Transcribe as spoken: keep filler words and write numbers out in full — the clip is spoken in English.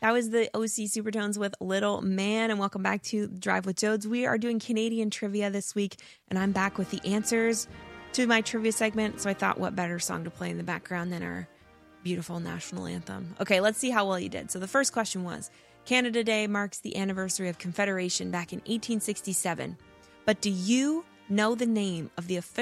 That was the O C Supertones with Little Man, and welcome back to Drive with Jodes. We are doing Canadian trivia this week, and I'm back with the answers to my trivia segment, so I thought what better song to play in the background than our beautiful national anthem. Okay, let's see how well you did. So the first question was, Canada Day marks the anniversary of Confederation back in eighteen sixty-seven, but do you know the name of the official